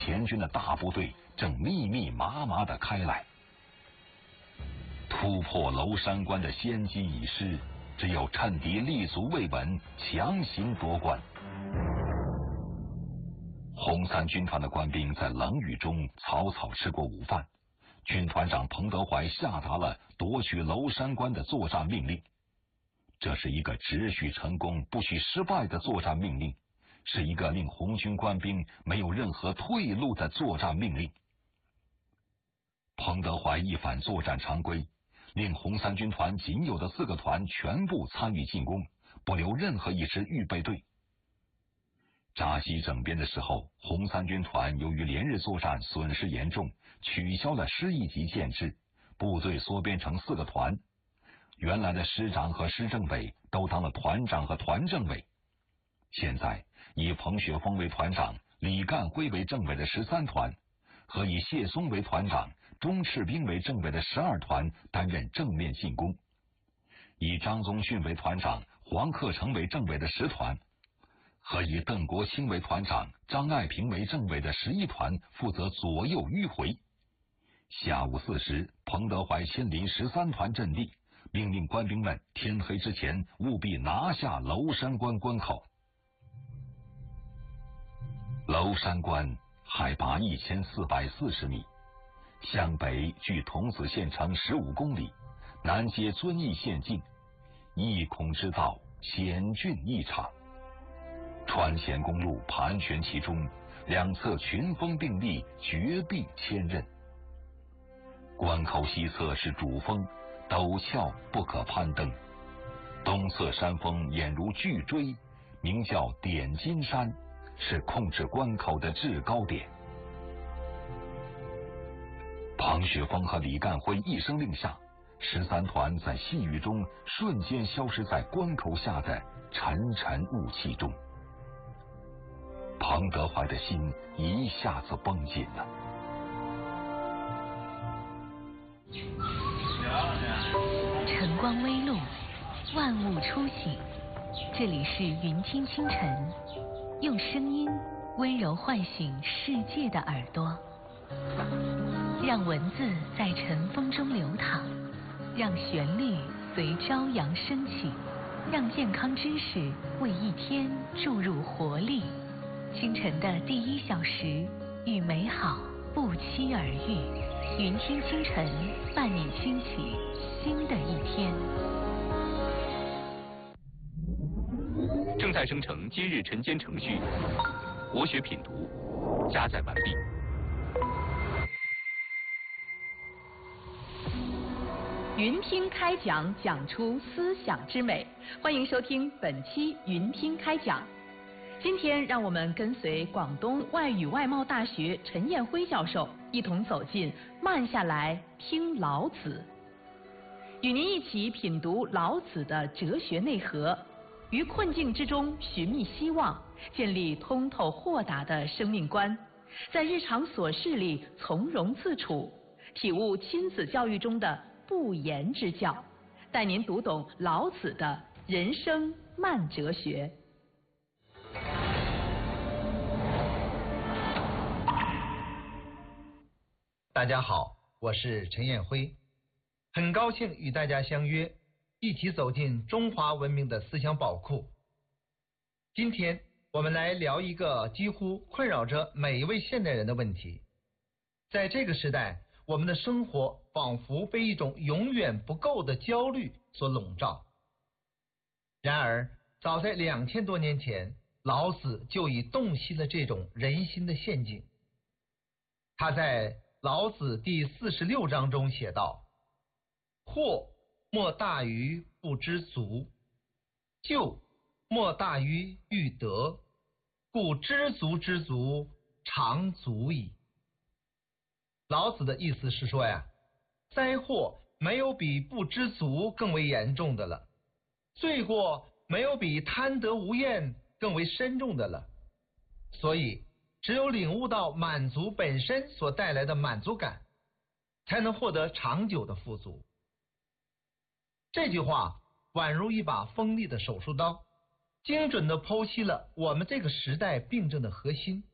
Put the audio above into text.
前军的大部队正密密麻麻地开来。突破娄山关的先机已失，只有趁敌立足未稳，强行夺关。红三军团的官兵在冷雨中草草吃过午饭，军团长彭德怀下达了夺取娄山关的作战命令。这是一个只许成功不许失败的作战命令，是一个令红军官兵没有任何退路的作战命令。彭德怀一反作战常规，令红三军团仅有的4个团全部参与进攻，不留任何一支预备队。扎西整编的时候，红三军团由于连日作战损失严重，取消了师一级建制，部队缩编成4个团。原来的师长和师政委都当了团长和团政委，现在以彭雪枫为团长、李干辉为政委的13团，和以谢松为团长、钟赤兵为政委的12团担任正面进攻，以张宗逊为团长、黄克诚为政委的10团，和以邓国清为团长、张爱萍为政委的11团负责左右迂回。下午4时，彭德怀亲临13团阵地，命令官兵们天黑之前务必拿下娄山关关口。娄山关海拔1440米，向北距桐梓县城15公里，南接遵义县境，一孔之道，险峻异常。川黔公路盘旋其中，两侧群峰并立，绝壁千仞。关口西侧是主峰，陡峭不可攀登，东侧山峰俨如巨锥，名叫点金山，是控制关口的制高点。彭雪枫和李干辉一声令下，13团在细雨中瞬间消失在关口下的沉沉雾气中。彭德怀的心一下子绷紧了。 晨光微露，万物初醒。这里是云听清晨，用声音温柔唤醒世界的耳朵，让文字在晨风中流淌，让旋律随朝阳升起，让健康知识为一天注入活力。清晨的第1小时，与美好不期而遇。云听清晨，伴你兴起新的一天。 正在生成今日晨间程序，国学品读加载完毕。 云听开讲，讲出思想之美。欢迎收听本期云听开讲。今天让我们跟随广东外语外贸大学陈彦辉教授一同走进慢下来听老子，与您一起品读老子的哲学内核，于困境之中寻觅希望，建立通透豁达的生命观，在日常琐事里从容自处，体悟亲子教育中的不言之教，带您读懂老子的人生慢哲学。 大家好，我是陈彦辉，很高兴与大家相约，一起走进中华文明的思想宝库。今天我们来聊一个几乎困扰着每一位现代人的问题。在这个时代，我们的生活仿佛被一种永远不够的焦虑所笼罩。然而，早在2000多年前，老子就已洞悉了这种人心的陷阱。他在老子第46章中写道：祸莫大于不知足，咎莫大于欲得，故知足之足，常足矣。老子的意思是说呀，灾祸没有比不知足更为严重的了，罪过没有比贪得无厌更为深重的了，所以只有领悟到满足本身所带来的满足感，才能获得长久的富足。这句话宛如一把锋利的手术刀，精准地剖析了我们这个时代病症的核心。